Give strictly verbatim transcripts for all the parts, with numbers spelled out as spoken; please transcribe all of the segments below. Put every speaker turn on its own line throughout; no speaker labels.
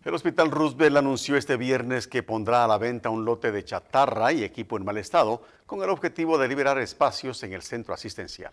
El Hospital Roosevelt anunció este viernes que pondrá a la venta un lote de chatarra y equipo en mal estado con el objetivo de liberar espacios en el centro asistencial.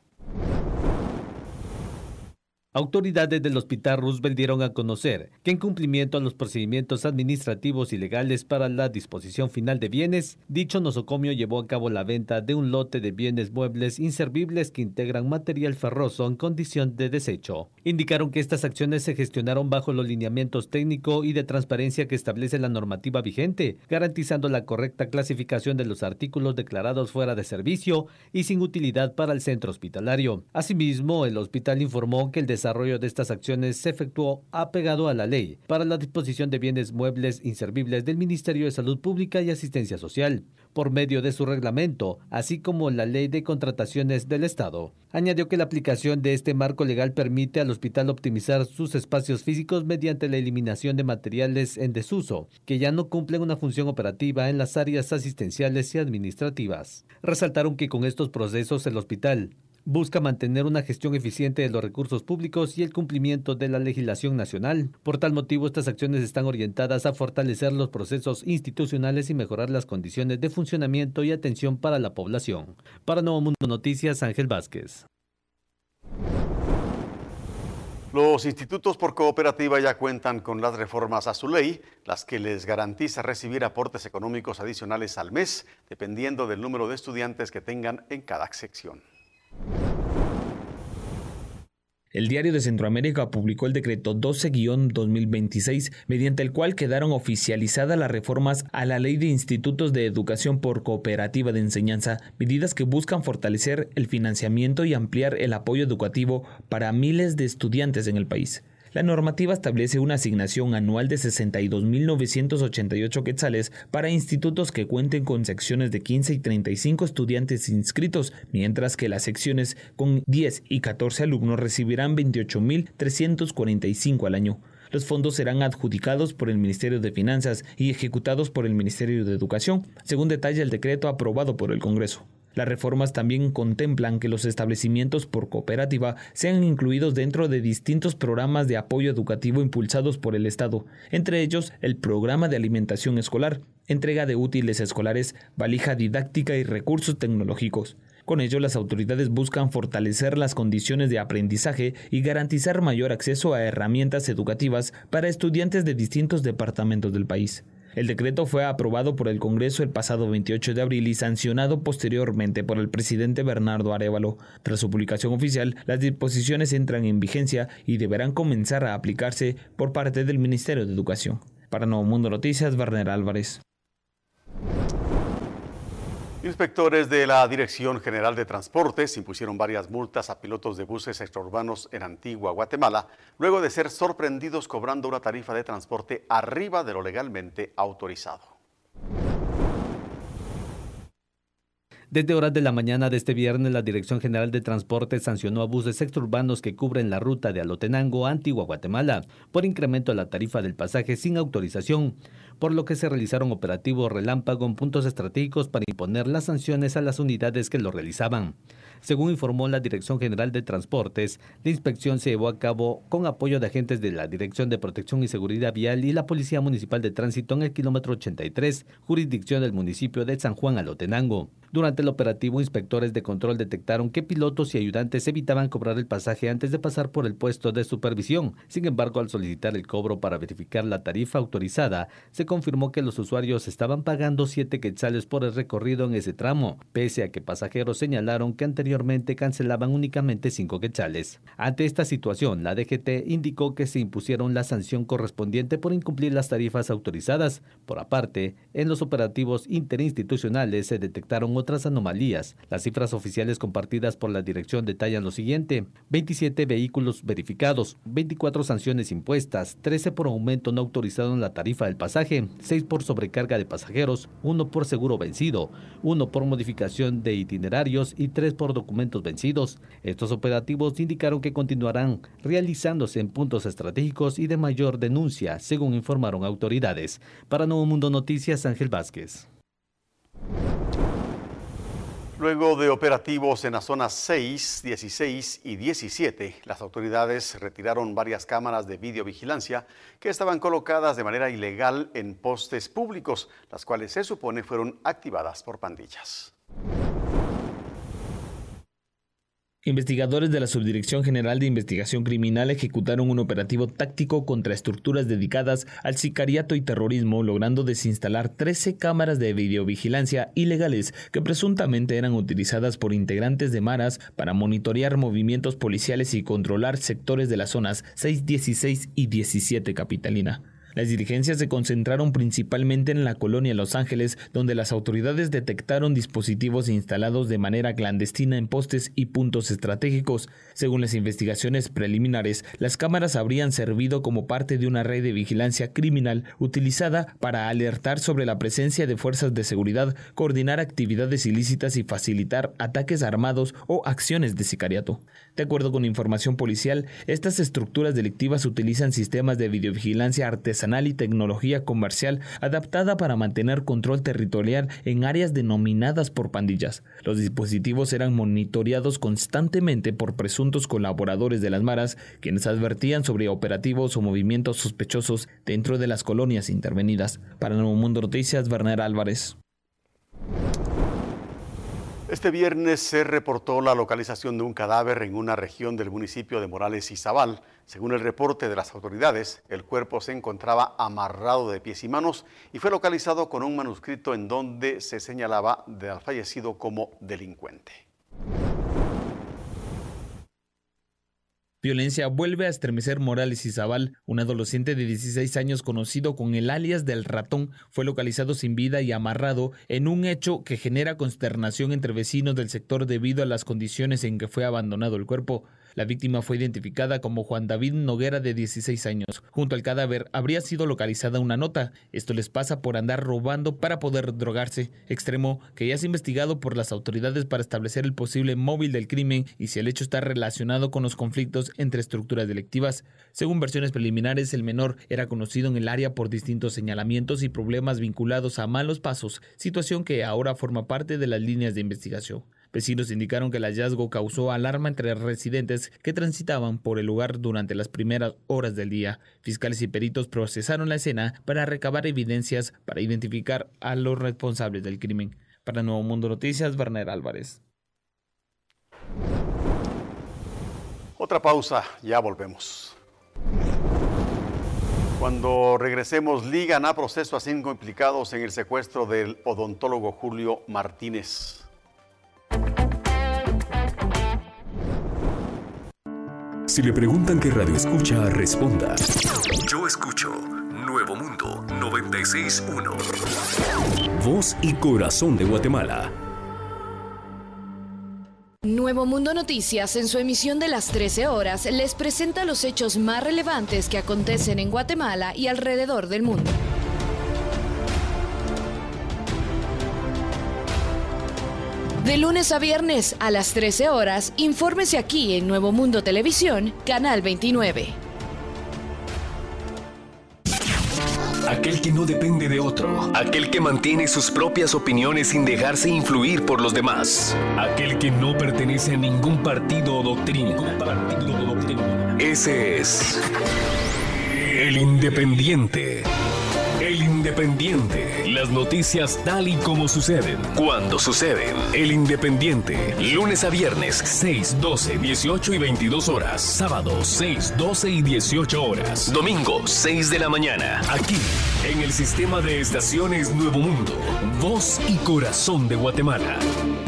Autoridades del Hospital Roosevelt dieron a conocer que en cumplimiento a los procedimientos administrativos y legales para la disposición final de bienes, dicho nosocomio llevó a cabo la venta de un lote de bienes muebles inservibles que integran material ferroso en condición de desecho. Indicaron que estas acciones se gestionaron bajo los lineamientos técnico y de transparencia que establece la normativa vigente, garantizando la correcta clasificación de los artículos declarados fuera de servicio y sin utilidad para el centro hospitalario. Asimismo, el hospital informó que el desarrollo El desarrollo de estas acciones se efectuó apegado a la ley para la disposición de bienes muebles inservibles del Ministerio de Salud Pública y Asistencia Social, por medio de su reglamento, así como la Ley de Contrataciones del Estado. Añadió que la aplicación de este marco legal permite al hospital optimizar sus espacios físicos mediante la eliminación de materiales en desuso, que ya no cumplen una función operativa en las áreas asistenciales y administrativas. Resaltaron que con estos procesos el hospital busca mantener una gestión eficiente de los recursos públicos y el cumplimiento de la legislación nacional. Por tal motivo, estas acciones están orientadas a fortalecer los procesos institucionales y mejorar las condiciones de funcionamiento y atención para la población. Para Nuevo Mundo Noticias, Ángel Vázquez.
Los institutos por cooperativa ya cuentan con las reformas a su ley, las que les garantiza recibir aportes económicos adicionales al mes, dependiendo del número de estudiantes que tengan en cada sección.
El Diario de Centroamérica publicó el decreto doce guión dos mil veintiséis, mediante el cual quedaron oficializadas las reformas a la Ley de Institutos de Educación por Cooperativa de Enseñanza, medidas que buscan fortalecer el financiamiento y ampliar el apoyo educativo para miles de estudiantes en el país. La normativa establece una asignación anual de sesenta y dos mil novecientos ochenta y ocho quetzales para institutos que cuenten con secciones de quince y treinta y cinco estudiantes inscritos, mientras que las secciones con diez y catorce alumnos recibirán veintiocho mil trescientos cuarenta y cinco al año. Los fondos serán adjudicados por el Ministerio de Finanzas y ejecutados por el Ministerio de Educación, según detalla el decreto aprobado por el Congreso. Las reformas también contemplan que los establecimientos por cooperativa sean incluidos dentro de distintos programas de apoyo educativo impulsados por el Estado, entre ellos el Programa de Alimentación Escolar, entrega de útiles escolares, valija didáctica y recursos tecnológicos. Con ello, las autoridades buscan fortalecer las condiciones de aprendizaje y garantizar mayor acceso a herramientas educativas para estudiantes de distintos departamentos del país. El decreto fue aprobado por el Congreso el pasado veintiocho de abril y sancionado posteriormente por el presidente Bernardo Arévalo. Tras su publicación oficial, las disposiciones entran en vigencia y deberán comenzar a aplicarse por parte del Ministerio de Educación. Para Nuevo Mundo Noticias, Werner Álvarez.
Inspectores de la Dirección General de Transportes impusieron varias multas a pilotos de buses extraurbanos en Antigua, Guatemala, luego de ser sorprendidos cobrando una tarifa de transporte arriba de lo legalmente autorizado.
Desde horas de la mañana de este viernes, la Dirección General de Transportes sancionó a buses extraurbanos que cubren la ruta de Alotenango a Antigua, Guatemala, por incremento de la tarifa del pasaje sin autorización, por lo que se realizaron operativos relámpago en puntos estratégicos para imponer las sanciones a las unidades que lo realizaban. Según informó la Dirección General de Transportes, la inspección se llevó a cabo con apoyo de agentes de la Dirección de Protección y Seguridad Vial y la Policía Municipal de Tránsito en el kilómetro ochenta y tres, jurisdicción del municipio de San Juan, Alotenango. Durante el operativo, inspectores de control detectaron que pilotos y ayudantes evitaban cobrar el pasaje antes de pasar por el puesto de supervisión. Sin embargo, al solicitar el cobro para verificar la tarifa autorizada, se confirmó que los usuarios estaban pagando siete quetzales por el recorrido en ese tramo, pese a que pasajeros señalaron que anteriormente cancelaban únicamente cinco quetzales. Ante esta situación, la D G T indicó que se impusieron la sanción correspondiente por incumplir las tarifas autorizadas. Por aparte, en los operativos interinstitucionales se detectaron otras anomalías. Las cifras oficiales compartidas por la dirección detallan lo siguiente: veintisiete vehículos verificados, veinticuatro sanciones impuestas, trece por aumento no autorizado en la tarifa del pasaje, seis por sobrecarga de pasajeros, uno por seguro vencido, uno por modificación de itinerarios y tres por documentos vencidos. Estos operativos indicaron que continuarán realizándose en puntos estratégicos y de mayor denuncia, según informaron autoridades. Para Nuevo Mundo Noticias, Ángel Vázquez.
Luego de operativos en las zonas seis, dieciséis y diecisiete, las autoridades retiraron varias cámaras de videovigilancia que estaban colocadas de manera ilegal en postes públicos, las cuales se supone fueron activadas por pandillas.
Investigadores de la Subdirección General de Investigación Criminal ejecutaron un operativo táctico contra estructuras dedicadas al sicariato y terrorismo, logrando desinstalar trece cámaras de videovigilancia ilegales que presuntamente eran utilizadas por integrantes de maras para monitorear movimientos policiales y controlar sectores de las zonas seis, dieciséis y diecisiete capitalina. Las diligencias se concentraron principalmente en la colonia Los Ángeles, donde las autoridades detectaron dispositivos instalados de manera clandestina en postes y puntos estratégicos. Según las investigaciones preliminares, las cámaras habrían servido como parte de una red de vigilancia criminal utilizada para alertar sobre la presencia de fuerzas de seguridad, coordinar actividades ilícitas y facilitar ataques armados o acciones de sicariato. De acuerdo con información policial, estas estructuras delictivas utilizan sistemas de videovigilancia artesanal y tecnología comercial adaptada para mantener control territorial en áreas denominadas por pandillas. Los dispositivos eran monitoreados constantemente por presuntos colaboradores de las maras, quienes advertían sobre operativos o movimientos sospechosos dentro de las colonias intervenidas. Para Nuevo Mundo Noticias, Werner Álvarez.
Este viernes se reportó la localización de un cadáver en una región del municipio de Morales Izabal. Según el reporte de las autoridades, el cuerpo se encontraba amarrado de pies y manos y fue localizado con un manuscrito en donde se señalaba del fallecido como delincuente.
Violencia vuelve a estremecer Morales Izabal. Un adolescente de dieciséis años conocido con el alias del Ratón fue localizado sin vida y amarrado en un hecho que genera consternación entre vecinos del sector debido a las condiciones en que fue abandonado el cuerpo. La víctima fue identificada como Juan David Noguera, de dieciséis años. Junto al cadáver habría sido localizada una nota. Esto les pasa por andar robando para poder drogarse, extremo que ya es investigado por las autoridades para establecer el posible móvil del crimen y si el hecho está relacionado con los conflictos entre estructuras delictivas. Según versiones preliminares, el menor era conocido en el área por distintos señalamientos y problemas vinculados a malos pasos, situación que ahora forma parte de las líneas de investigación. Vecinos indicaron que el hallazgo causó alarma entre residentes que transitaban por el lugar durante las primeras horas del día. Fiscales y peritos procesaron la escena para recabar evidencias para identificar a los responsables del crimen. Para Nuevo Mundo Noticias, Werner Álvarez.
Otra pausa, ya volvemos. Cuando regresemos, ligan a proceso a cinco implicados en el secuestro del odontólogo Julio Martínez.
Si le preguntan qué radio escucha, responda: yo escucho Nuevo Mundo noventa y seis punto uno. Voz y corazón de Guatemala.
Nuevo Mundo Noticias, en su emisión de las trece horas, les presenta los hechos más relevantes que acontecen en Guatemala y alrededor del mundo. De lunes a viernes a las trece horas, infórmese aquí en Nuevo Mundo Televisión, Canal veintinueve.
Aquel que no depende de otro, aquel que mantiene sus propias opiniones sin dejarse influir por los demás, aquel que no pertenece a ningún partido o doctrina. Partido o doctrina. Ese es el Independiente. El Independiente. Las noticias tal y como suceden, cuando suceden. El Independiente. Lunes a viernes, seis, doce, dieciocho y veintidós horas. Sábado, seis, doce y dieciocho horas. Domingo, seis de la mañana. Aquí, en el sistema de estaciones Nuevo Mundo. Voz y corazón de Guatemala.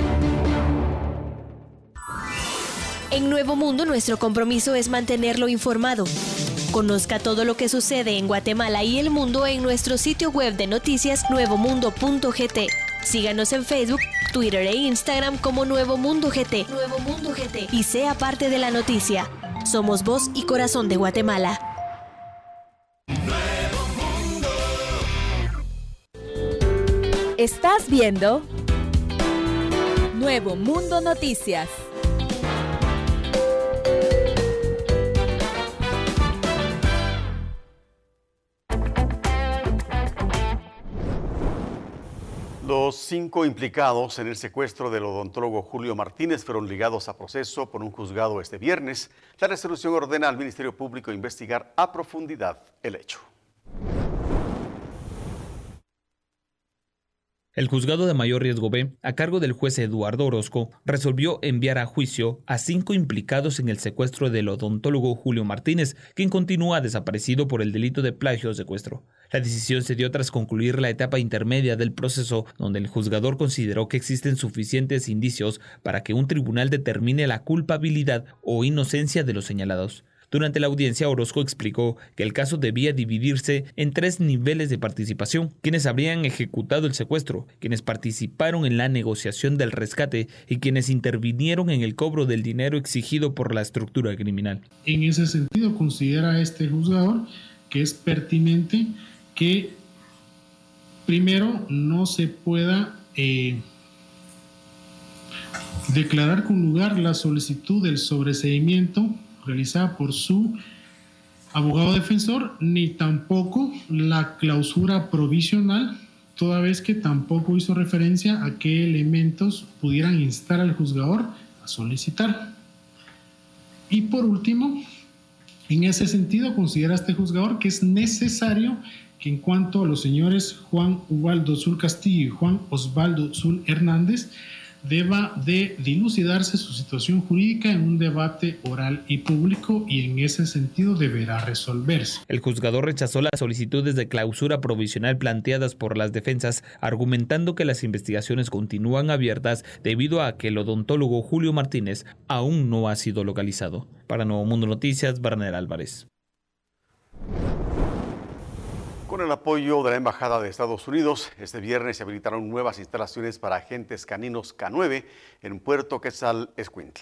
En Nuevo Mundo, nuestro compromiso es mantenerlo informado. Conozca todo lo que sucede en Guatemala y el mundo en nuestro sitio web de noticias nuevo mundo punto g t. Síganos en Facebook, Twitter e Instagram como Nuevo Mundo G T. Nuevo Mundo G T. Y sea parte de la noticia. Somos voz y corazón de Guatemala.
Nuevo Mundo. Estás viendo Nuevo Mundo Noticias.
Los cinco implicados en el secuestro del odontólogo Julio Martínez fueron ligados a proceso por un juzgado este viernes. La resolución ordena al Ministerio Público investigar a profundidad el hecho.
El juzgado de mayor riesgo B, a cargo del juez Eduardo Orozco, resolvió enviar a juicio a cinco implicados en el secuestro del odontólogo Julio Martínez, quien continúa desaparecido por el delito de plagio o secuestro. La decisión se dio tras concluir la etapa intermedia del proceso, donde el juzgador consideró que existen suficientes indicios para que un tribunal determine la culpabilidad o inocencia de los señalados. Durante la audiencia, Orozco explicó que el caso debía dividirse en tres niveles de participación: quienes habrían ejecutado el secuestro, quienes participaron en la negociación del rescate y quienes intervinieron en el cobro del dinero exigido por la estructura criminal.
En ese sentido, considera este juzgador que es pertinente que primero no se pueda eh, declarar con lugar la solicitud del sobreseimiento realizada por su abogado defensor, ni tampoco la clausura provisional, toda vez que tampoco hizo referencia a qué elementos pudieran instar al juzgador a solicitar. Y por último, en ese sentido, considera este juzgador que es necesario que en cuanto a los señores Juan Ubaldo Zul Castillo y Juan Osvaldo Zul Hernández, deba de dilucidarse su situación jurídica en un debate oral y público, y en ese sentido deberá resolverse.
El juzgador rechazó las solicitudes de clausura provisional planteadas por las defensas, argumentando que las investigaciones continúan abiertas debido a que el odontólogo Julio Martínez aún no ha sido localizado. Para Nuevo Mundo Noticias, Barner Álvarez.
Con el apoyo de la Embajada de Estados Unidos, este viernes se habilitaron nuevas instalaciones para agentes caninos K nueve en Puerto Quetzal, Escuintla.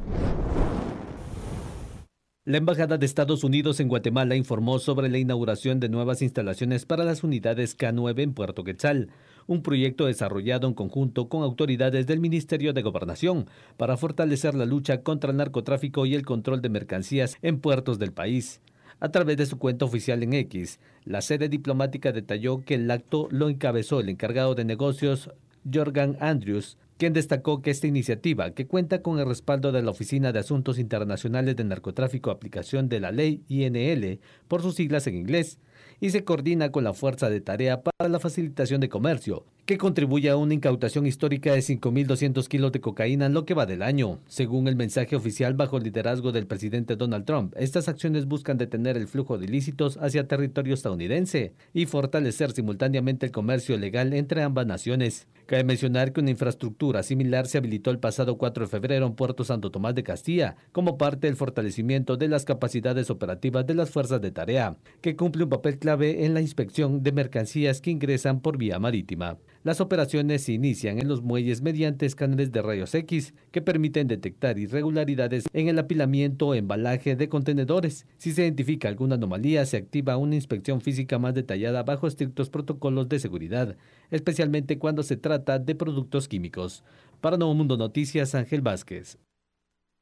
La Embajada de Estados Unidos en Guatemala informó sobre la inauguración de nuevas instalaciones para las unidades K nueve en Puerto Quetzal, un proyecto desarrollado en conjunto con autoridades del Ministerio de Gobernación para fortalecer la lucha contra el narcotráfico y el control de mercancías en puertos del país. A través de su cuenta oficial en X, la sede diplomática detalló que el acto lo encabezó el encargado de negocios Jorgan Andrews, quien destacó que esta iniciativa, que cuenta con el respaldo de la Oficina de Asuntos Internacionales de Narcotráfico, aplicación de la ley I N L, por sus siglas en inglés, y se coordina con la Fuerza de Tarea para la Facilitación de Comercio, que contribuye a una incautación histórica de cinco mil doscientos kilos de cocaína en lo que va del año. Según el mensaje oficial bajo el liderazgo del presidente Donald Trump, estas acciones buscan detener el flujo de ilícitos hacia territorio estadounidense y fortalecer simultáneamente el comercio legal entre ambas naciones. Cabe mencionar que una infraestructura similar se habilitó el pasado cuatro de febrero en Puerto Santo Tomás de Castilla, como parte del fortalecimiento de las capacidades operativas de las fuerzas de tarea, que cumple un papel clave en la inspección de mercancías que ingresan por vía marítima. Las operaciones se inician en los muelles mediante escáneres de rayos X que permiten detectar irregularidades en el apilamiento o embalaje de contenedores. Si se identifica alguna anomalía, se activa una inspección física más detallada bajo estrictos protocolos de seguridad, especialmente cuando se trata de productos químicos. Para Nuevo Mundo Noticias, Ángel Vázquez.